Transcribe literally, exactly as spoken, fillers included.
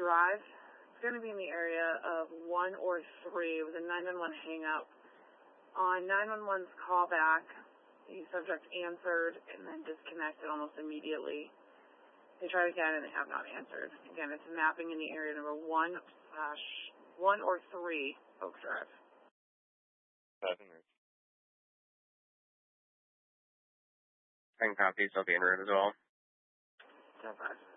Drive. It's going to be in the area of one or three. It was a nine one one hang-up. On nine one one's callback, the subject answered and then disconnected almost immediately. They tried again and they have not answered. Again, it's mapping in the area number one slash one or three Oak Drive. Seven or ten copies will be en route as well. ten five.